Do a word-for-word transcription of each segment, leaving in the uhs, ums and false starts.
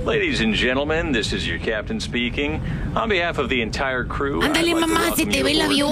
Ladies and gentlemen, this is your captain speaking. On behalf of the entire crew, ándale, like mamá, se te ve el avión.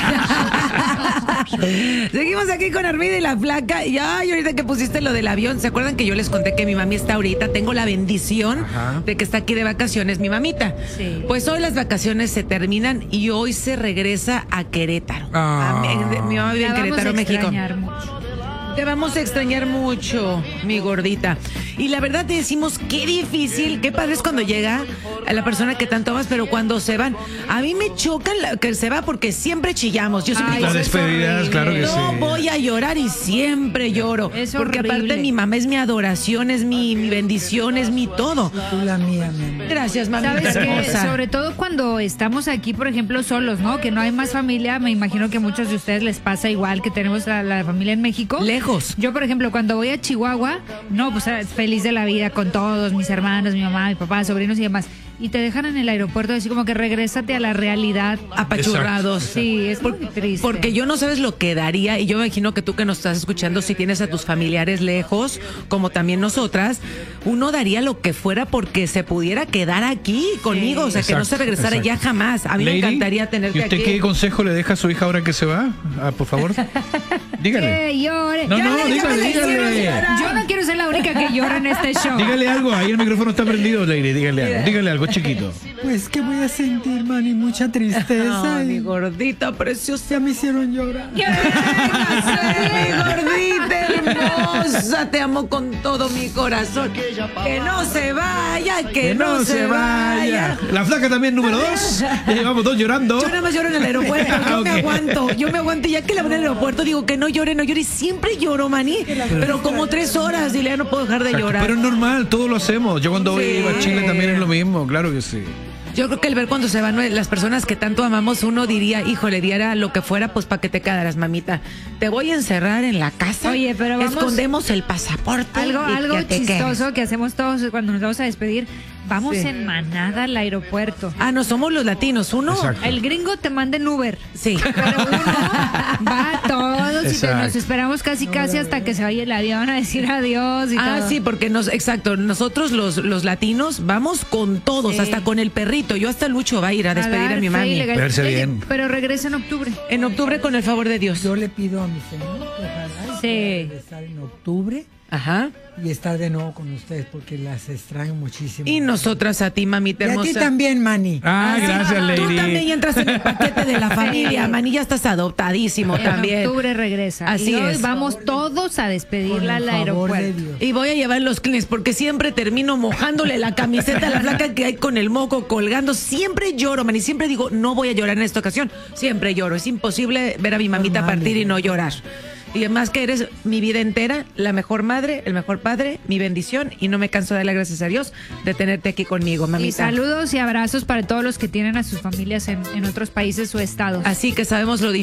Seguimos aquí con Armida y la Flaca. Y ay, ahorita que pusiste lo del avión, ¿se acuerdan que yo les conté que mi mami está ahorita? Tengo la bendición Ajá. de que está aquí de vacaciones mi mamita. Sí. Pues hoy las vacaciones se terminan y hoy se regresa a Querétaro. Oh. A mi, mi mamá vive en Querétaro, México. Mucho. Te vamos a extrañar mucho, mi gordita. Y la verdad te decimos, qué difícil, qué padre es cuando llega a la persona que tanto amas, pero cuando se van, a mí me choca la, que se va porque siempre chillamos. Yo siempre Ay, las despedidas, claro que no sí. No voy a llorar y siempre lloro. Es porque horrible. aparte mi mamá es mi adoración, es mi, mi bendición, es mi todo. Tú la mía, mi amor. Gracias, mamita. ¿Sabes qué? Sobre todo cuando estamos aquí, por ejemplo, solos, ¿no? Que no hay más familia. Me imagino que a muchos de ustedes les pasa igual, que tenemos a la familia en México. Lejos. Yo, por ejemplo, cuando voy a Chihuahua, no, pues feliz de la vida con todos, mis hermanos, mi mamá, mi papá, sobrinos y demás. Y te dejan en el aeropuerto así como que regrésate a la realidad. Apachurrados. Exacto. Sí, es muy triste. Porque yo no sabes lo que daría, y yo me imagino que tú que nos estás escuchando, si tienes a tus familiares lejos, como también nosotras, uno daría lo que fuera porque se pudiera quedar aquí conmigo, sí. O sea, exacto, que no se regresara exacto. ya jamás. A mí Lady, me encantaría tenerte aquí. ¿Y usted aquí. qué consejo le deja a su hija ahora que se va? Ah, por favor. Dígale. Que llore. No, no, le, dígale, dígale. Yo no quiero ser la única que llora en este show. Dígale algo, ahí el micrófono está prendido, Lady, dígale algo, dígale algo chiquito. Pues que voy a sentir, Manny, mucha tristeza. Ay, y... mi gordita preciosa. Ya me hicieron llorar. Mi gordita hermosa, te amo con todo mi corazón. Que no se vaya, que, que no, no se vaya. vaya. La Flaca también, número dos. Ya llevamos dos llorando. Yo nada más lloro en el aeropuerto. Yo okay. me aguanto, yo me aguanto. Y ya que la voy al aeropuerto, digo que no llore, no llore. Y siempre lloro, Manny. Pero, pero como tres horas, y ya no puedo dejar de exacto, llorar. Pero es normal, todos lo hacemos. Yo cuando sí. iba a Chile también es lo mismo, claro que sí. Yo creo que el ver cuando se van las personas que tanto amamos, uno diría, híjole, diera lo que fuera, pues para que te quedaras, mamita. Te voy a encerrar en la casa. Oye, pero vamos, escondemos el pasaporte. Algo, algo que chistoso que, que hacemos todos cuando nos vamos a despedir. Vamos sí. en manada al aeropuerto. Ah, no, somos los latinos. Uno, exacto. El gringo te manda en Uber. Sí. Pero uno va todos exacto. y te, nos esperamos casi casi hasta que se vaya el avión a decir adiós y ah, todo. sí, porque nos, exacto, nosotros los, los latinos vamos con todos, sí. hasta con el perrito. Yo hasta Lucho va a ir a despedir a, a mi mami. Verse bien. Pero regresa en octubre. En octubre, con el favor de Dios. Yo le pido a mi señor que ojalá sí. regresar en octubre. Ajá. Y estar de nuevo con ustedes porque las extraño muchísimo. Y nosotras a ti, mamita hermosa. Y a ti también, Manny. Ah, ah gracias, Lady. Tú también entras en el paquete de la familia. Manny, ya estás adoptadísimo en también. En octubre regresa. Así y hoy es. Vamos todos a despedirla al aeropuerto. Y voy a llevar los clines porque siempre termino mojándole la camiseta a la Flaca que hay con el moco colgando. Siempre lloro, Manny. Siempre digo, no voy a llorar en esta ocasión. Siempre lloro. Es imposible ver a mi mamita Normal, partir y no llorar. Y además que eres mi vida entera, la mejor madre, el mejor padre, mi bendición, y no me canso de darle gracias a Dios de tenerte aquí conmigo, mamita. Y saludos y abrazos para todos los que tienen a sus familias en, en otros países o estados. Así que sabemos lo difícil.